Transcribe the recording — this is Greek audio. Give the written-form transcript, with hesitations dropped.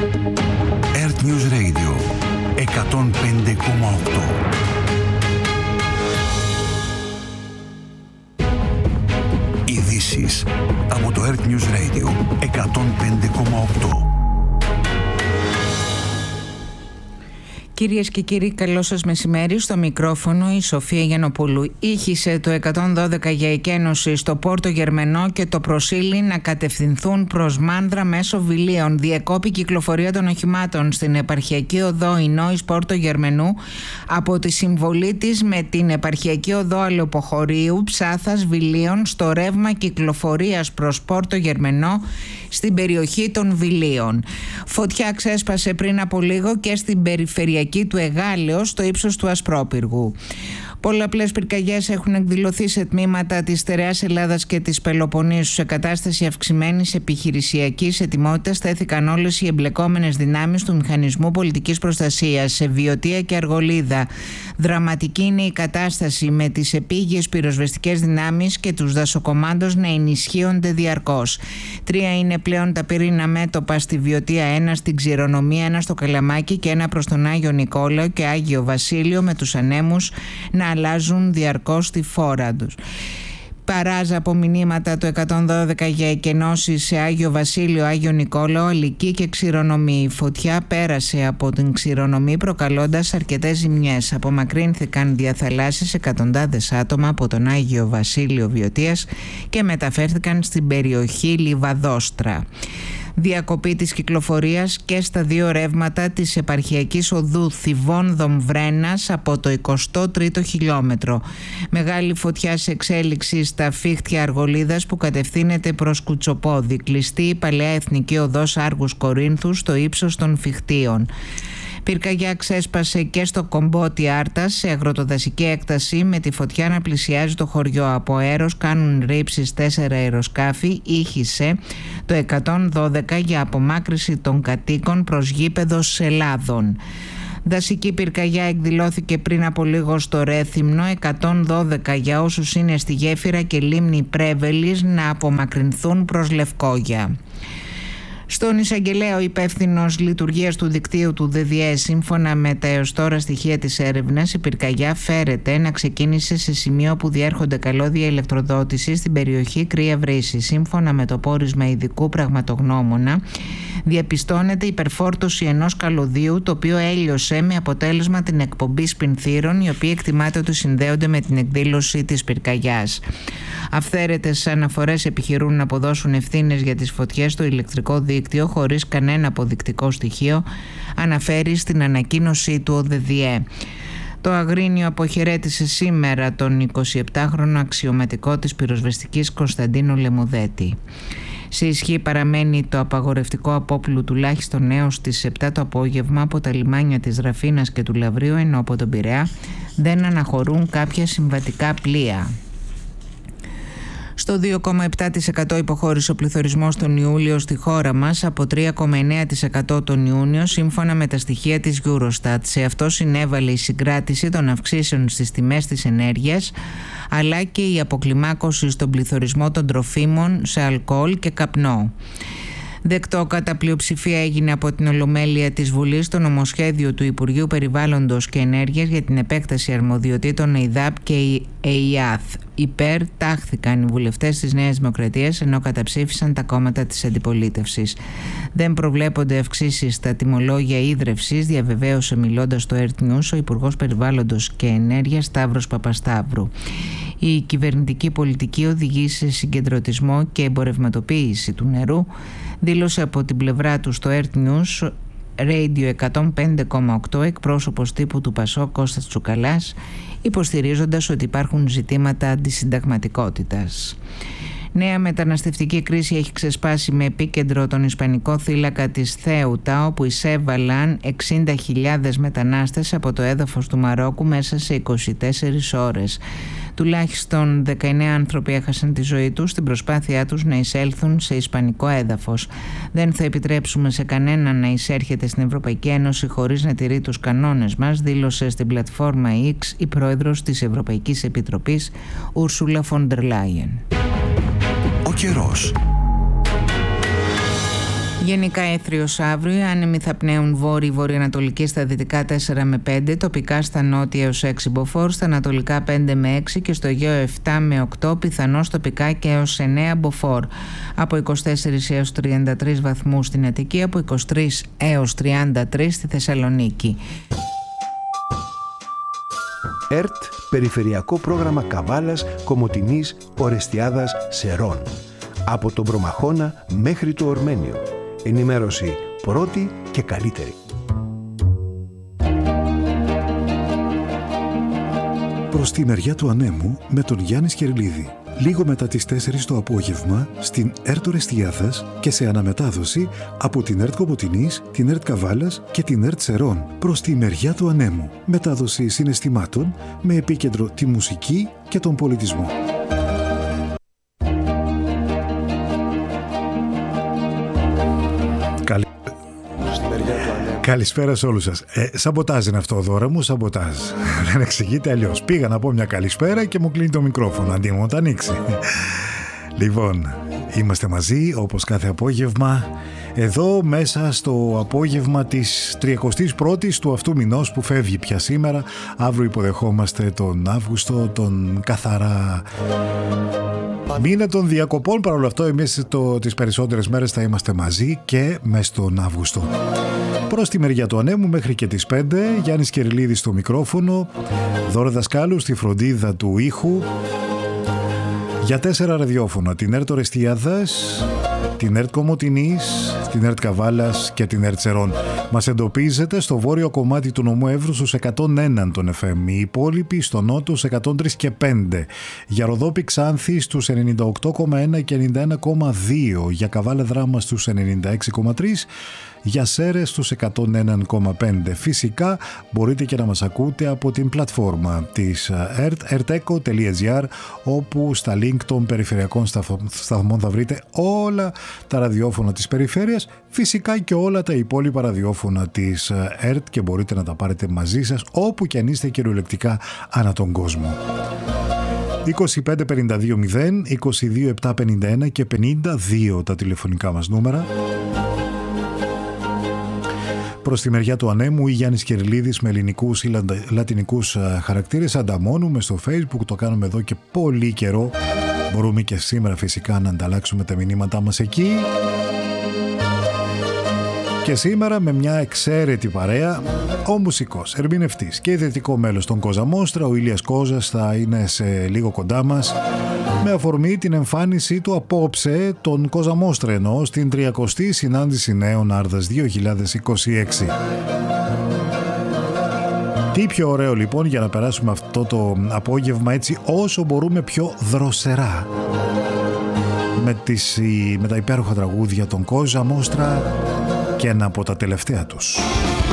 Earth News Radio 105,8. Ειδήσεις από το Earth News Radio 105,8. Κυρίες και κύριοι, καλό σας μεσημέρι. Στο μικρόφωνο η Σοφία Γιαννοπούλου. Ήχησε το 112 για εκένωση στο Πόρτο Γερμενό και το προσήλει να κατευθυνθούν προς Μάνδρα μέσω Βιλίων. Διεκόπη κυκλοφορία των οχημάτων στην επαρχιακή οδό Ινόης Πόρτο Γερμενού από τη συμβολή της με την επαρχιακή οδό Αλεποχωρίου Ψάθας Βιλίων στο ρεύμα κυκλοφορίας προς Πόρτο Γερμενό στην περιοχή των Βιλίων. Φωτιά ξέσπασε πριν από λίγο και στην περιφερειακή του Εγάλεως στο ύψος του Ασπρόπυργου. Πολλαπλές πυρκαγιές έχουν εκδηλωθεί σε τμήματα της στερεάς Ελλάδας και της Πελοποννήσου. Σε κατάσταση αυξημένης επιχειρησιακής ετοιμότητας στέθηκαν όλες οι εμπλεκόμενες δυνάμεις του Μηχανισμού Πολιτικής Προστασίας σε Βιωτία και Αργολίδα. Δραματική είναι η κατάσταση με τις επίγειες πυροσβεστικές δυνάμεις και τους δασοκομάντος να ενισχύονται διαρκώς. 3 είναι πλέον τα πυρήνα μέτωπα στη Βιωτία, 1 στην Ξηρονομία, 1 στο Καλαμάκι και 1 προς τον Άγιο Νικόλαο και Άγιο Βασίλειο, με τους ανέμους να αλλάζουν διαρκώς τη φόρα τους. Παράζα από μηνύματα το 112 για εκενώσεις σε Άγιο Βασίλειο, Άγιο Νικόλαο, Αλική και Ξηρονομή. Η φωτιά πέρασε από την Ξηρονομή προκαλώντας αρκετές ζημιές. Απομακρύνθηκαν διαθαλάσσιες εκατοντάδες άτομα από τον Άγιο Βασίλειο Βιωτίας και μεταφέρθηκαν στην περιοχή Λιβαδόστρα. Διακοπή της κυκλοφορίας και στα 2 ρεύματα της επαρχιακής οδού Θηβών-Δομβρένας από το 23ο χιλιόμετρο. Μεγάλη φωτιά σε εξέλιξη στα Φίχτια Αργολίδας που κατευθύνεται προς Κουτσοπόδι. Κλειστή η παλαιά εθνική οδός Άργους Κορίνθου στο ύψος των Φιχτίων. Πυρκαγιά ξέσπασε και στο Κομπότι Άρτας σε αγροτοδασική έκταση, με τη φωτιά να πλησιάζει το χωριό. Από αέρος κάνουν ρήψεις 4 αεροσκάφη. Ήχησε το 112 για απομάκρυση των κατοίκων προς γήπεδο Σελάδων. Δασική πυρκαγιά εκδηλώθηκε πριν από λίγο στο Ρέθυμνο. 112 για όσους είναι στη γέφυρα και λίμνη Πρέβελης να απομακρυνθούν προς Λευκόγια. Στον εισαγγελέα, ο υπεύθυνος λειτουργίας του δικτύου του ΔΔΕ, σύμφωνα με τα έως τώρα στοιχεία της έρευνας, η πυρκαγιά φέρεται να ξεκίνησε σε σημείο που διέρχονται καλώδια ηλεκτροδότησης στην περιοχή Κρύα Βρύση. Σύμφωνα με το πόρισμα ειδικού πραγματογνώμονα, διαπιστώνεται υπερφόρτωση ενός καλωδίου, το οποίο έλειωσε με αποτέλεσμα την εκπομπή σπινθύρων, οι οποίοι εκτιμάται ότι συνδέονται με την εκδήλωση της πυρκαγιάς. Αυθαίρετες αναφορές επιχειρούν να αποδώσουν ευθύνες για τις φωτιές στο ηλεκτρικό δίκτυο χωρίς κανένα αποδεικτικό στοιχείο, αναφέρει στην ανακοίνωσή του ο ΔΔΕ. Το Αγρίνιο αποχαιρέτησε σήμερα τον 27χρονο αξιωματικό της πυροσβεστικής Κωνσταντίνο Λεμουδέτη. Σε ισχύ παραμένει το απαγορευτικό απόπλου τουλάχιστον έως τις 7 το απόγευμα από τα λιμάνια της Ραφίνας και του Λαβρίου, ενώ από τον Πειραιά δεν αναχωρούν κάποια συμβατικά πλοία. Στο 2,7% υποχώρησε ο πληθωρισμός τον Ιούλιο στη χώρα μας από 3,9% τον Ιούνιο, σύμφωνα με τα στοιχεία της Eurostat. Σε αυτό συνέβαλε η συγκράτηση των αυξήσεων στις τιμές της ενέργειας, αλλά και η αποκλιμάκωση στον πληθωρισμό των τροφίμων σε αλκοόλ και καπνό. Δεκτό κατά πλειοψηφία έγινε από την Ολομέλεια της Βουλής το νομοσχέδιο του Υπουργείου Περιβάλλοντος και Ενέργειας για την επέκταση αρμοδιοτήτων ΕΙΔΑΠ και ΕΙΑΘ. Υπέρ τάχθηκαν οι βουλευτές της Νέας Δημοκρατίας, ενώ καταψήφισαν τα κόμματα της αντιπολίτευσης. Δεν προβλέπονται αυξήσεις στα τιμολόγια ίδρευσης, διαβεβαίωσε μιλώντας στο Earth News ο Υπουργός Περιβάλλοντος και Ενέργειας Σταύρος Παπασταύρου. Η κυβερνητική πολιτική οδηγεί σε συγκεντρωτισμό και εμπορευματοποίηση του νερού, δήλωσε από την πλευρά του στο Earth News Radio 105,8 εκπρόσωπος τύπου του ΠΑΣΟ Κώστας Τσουκαλάς, υποστηρίζοντας ότι υπάρχουν ζητήματα αντισυνταγματικότητας. Νέα μεταναστευτική κρίση έχει ξεσπάσει με επίκεντρο τον ισπανικό θύλακα της Θέουτα, όπου εισέβαλαν 60.000 μετανάστες από το έδαφος του Μαρόκου μέσα σε 24 ώρες. Τουλάχιστον 19 άνθρωποι έχασαν τη ζωή τους στην προσπάθειά τους να εισέλθουν σε ισπανικό έδαφος. Δεν θα επιτρέψουμε σε κανέναν να εισέρχεται στην Ευρωπαϊκή Ένωση χωρίς να τηρεί τους κανόνες μας, δήλωσε στην πλατφόρμα X η πρόεδρος της Ευρωπαϊκής Επιτροπής, Ούρσουλα φον ντερ Λάιεν. Ο καιρός. Γενικά έθριος αύριο, άνεμοι θα πνέουν βόρειο-βορειοανατολική στα δυτικά 4 με 5, τοπικά στα νότια έως 6 μποφόρ, στα ανατολικά 5 με 6 και στο Αιγαίο 7 με 8, πιθανώς τοπικά και έως 9 μποφόρ. Από 24 έως 33 βαθμούς στην Αττική, από 23 έως 33 στη Θεσσαλονίκη. ΕΡΤ, Περιφερειακό Πρόγραμμα Καβάλας, Κομοτηνής, Ορεστιάδας, Σερών. Από τον Προμαχώνα μέχρι το Ορμένιο. Ενημέρωση πρώτη και καλύτερη. Προς τη μεριά του ανέμου με τον Γιάννη Σκερλίδη. Λίγο μετά τις 4 το απόγευμα στην ΕΡΤ Ορεστιάδας και σε αναμετάδοση από την ΕΡΤ Κομοτηνής, την ΕΡΤ Καβάλας και την ΕΡΤ Σερών. Προς τη μεριά του ανέμου. Μετάδοση συναισθημάτων με επίκεντρο τη μουσική και τον πολιτισμό. Καλησπέρα σε όλους σας. Σαμποτάζ είναι αυτό, Δώρα μου, σαμποτάζ. Δεν εξηγείται αλλιώς. Πήγα να πω μια καλησπέρα και μου κλείνει το μικρόφωνο αντί μου το ανοίξει. Λοιπόν, είμαστε μαζί όπως κάθε απόγευμα. Εδώ μέσα στο απόγευμα της 31ης του αυτού μηνός που φεύγει πια σήμερα. Αύριο υποδεχόμαστε τον Αύγουστο, τον καθαρά μήνα των διακοπών. Παρ' όλα αυτό εμείς τις περισσότερες μέρες θα είμαστε μαζί και μες στον Αύγουστο. Προς τη μεριά του ανέμου μέχρι και τις 5, Γιάννης Κερλίδης στο μικρόφωνο, Δώρα Δασκάλου στη φροντίδα του ήχου, για 4 ραδιόφωνα, την ΕΡΤ Ορεστιάδας, την ΕΡΤ Κομοτηνής, την ΕΡΤ Καβάλας και την ΕΡΤ Σερών. Μας εντοπίζετε στο βόρειο κομμάτι του νομού Εύρου στους 101 των FM, οι υπόλοιποι στο νότο στους 103 και 5, για Ροδόπη Ξάνθη στους 98,1 και 91,2, για Καβάλα Δράμα στους 96,3, για Σέρες στους 101,5. Φυσικά μπορείτε και να μας ακούτε από την πλατφόρμα της erteco.gr, όπου στα link των περιφερειακών σταθμών θα βρείτε όλα τα ραδιόφωνα της περιφέρειας, φυσικά και όλα τα υπόλοιπα ραδιόφωνα της ΕΡΤ, και μπορείτε να τα πάρετε μαζί σας όπου και αν είστε κυριολεκτικά ανά τον κόσμο. 25 52 0, 22 751 και 52 τα τηλεφωνικά μας νούμερα. Προς τη μεριά του ανέμου, η Γιάννης Κερλίδης με ελληνικούς ή λατινικούς χαρακτήρες. Ανταμώνουμε στο Facebook, το κάνουμε εδώ και πολύ καιρό. Μπορούμε και σήμερα φυσικά να ανταλλάξουμε τα μηνύματά μας εκεί. Και σήμερα με μια εξαίρετη παρέα, ο μουσικός, ερμηνευτής και ιδρυτικό μέλος των Κόζα Μόστρα, ο Ηλίας Κόζας, θα είναι σε λίγο κοντά μας με αφορμή την εμφάνισή του απόψε, τον Κόζα Μόστρα εννοώ, στην 30η συνάντηση νέων Άρδας 2026. Τι πιο ωραίο λοιπόν για να περάσουμε αυτό το απόγευμα έτσι όσο μπορούμε πιο δροσερά με τα υπέροχα τραγούδια των Κόζα Μόστρα και ένα από τα τελευταία τους.